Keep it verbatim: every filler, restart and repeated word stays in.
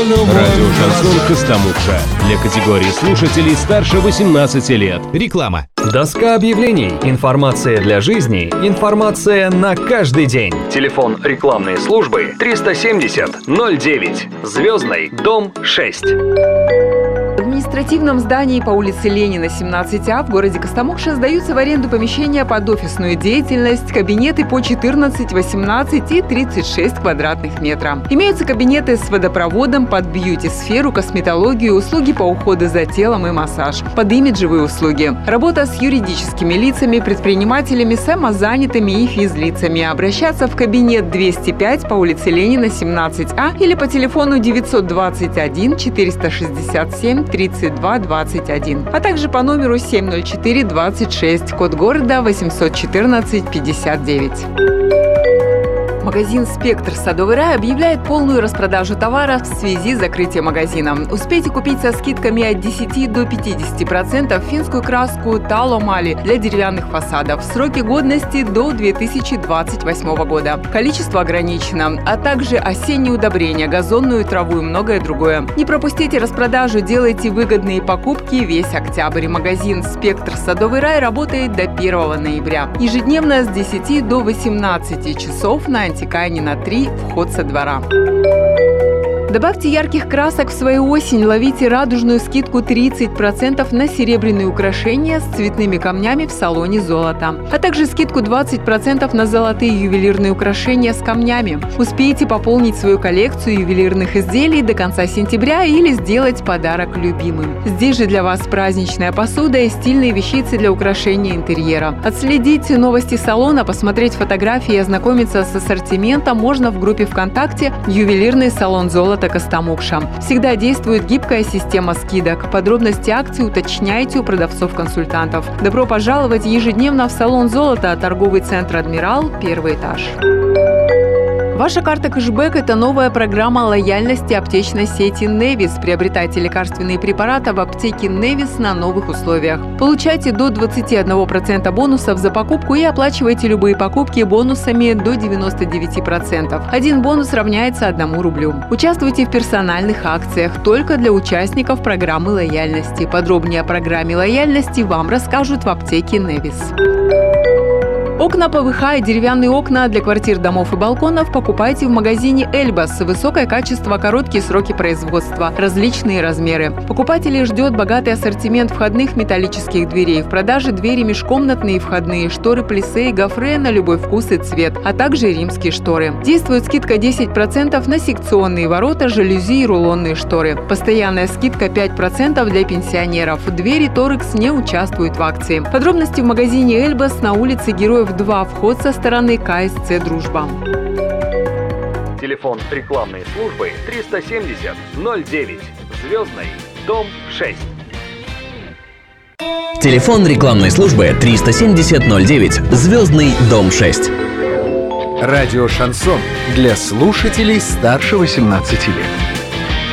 Радио «Шансон Костомукша» для категории слушателей старше восемнадцати лет. Реклама. Доска объявлений. Информация для жизни. Информация на каждый день. Телефон рекламной службы триста семьдесят ноль девять. Звездный, дом шесть. В административном здании по улице Ленина, семнадцать А в городе Костомукша сдаются в аренду помещения под офисную деятельность, кабинеты по четырнадцать, восемнадцать и тридцать шесть квадратных метра. Имеются кабинеты с водопроводом под бьюти-сферу, косметологию, услуги по уходу за телом и массаж, под имиджевые услуги. Работа с юридическими лицами, предпринимателями, самозанятыми и физлицами. Обращаться в кабинет двести пять по улице Ленина, семнадцать А или по телефону девятьсот двадцать один четыреста шестьдесят семь тридцать два двадцать один, а также по номеру семь ноль четыре двадцать шесть, код города восемьсот четырнадцать пятьдесят девять. Магазин «Спектр» Садовый рай объявляет полную распродажу товара в связи с закрытием магазина. Успейте купить со скидками от десяти до пятидесяти процентов финскую краску «Таломали» для деревянных фасадов. Сроки годности до две тысячи двадцать восьмого года. Количество ограничено, а также осенние удобрения, газонную траву и многое другое. Не пропустите распродажу, делайте выгодные покупки весь октябрь. Магазин «Спектр» Садовый рай работает до первого ноября. Ежедневно с десяти до восемнадцати часов на Антиканина три, вход со двора. Добавьте ярких красок в свою осень, ловите радужную скидку тридцать процентов на серебряные украшения с цветными камнями в салоне «Золото», а также скидку двадцать процентов на золотые ювелирные украшения с камнями. Успейте пополнить свою коллекцию ювелирных изделий до конца сентября или сделать подарок любимым. Здесь же для вас праздничная посуда и стильные вещицы для украшения интерьера. Отследить новости салона, посмотреть фотографии и ознакомиться с ассортиментом можно в группе ВКонтакте «Ювелирный салон «Золото» Костомукша». Всегда действует гибкая система скидок. Подробности акций уточняйте у продавцов-консультантов. Добро пожаловать ежедневно в салон «Золото», торговый центр «Адмирал», первый этаж. Ваша карта кэшбэк – это новая программа лояльности аптечной сети «Невис». Приобретайте лекарственные препараты в аптеке «Невис» на новых условиях. Получайте до двадцати одного процента бонусов за покупку и оплачивайте любые покупки бонусами до девяноста девяти процентов. Один бонус равняется одному рублю. Участвуйте в персональных акциях только для участников программы лояльности. Подробнее о программе лояльности вам расскажут в аптеке «Невис». Окна ПВХ и деревянные окна для квартир, домов и балконов покупайте в магазине «Эльбас». Высокое качество, короткие сроки производства, различные размеры. Покупателей ждет богатый ассортимент входных металлических дверей. В продаже двери межкомнатные входные, шторы плиссе и гофре на любой вкус и цвет, а также римские шторы. Действует скидка десять процентов на секционные ворота, жалюзи и рулонные шторы. Постоянная скидка пять процентов для пенсионеров. Двери «Торекс» не участвуют в акции. Подробности в магазине «Эльбас» на улице Героев два, вход со стороны КСЦ «Дружба». Телефон рекламной службы триста семьдесят ноль девять. Звездный, дом шесть. Телефон рекламной службы триста семьдесят ноль девять. Звездный, дом шесть. Радио «Шансон» для слушателей старше восемнадцати лет.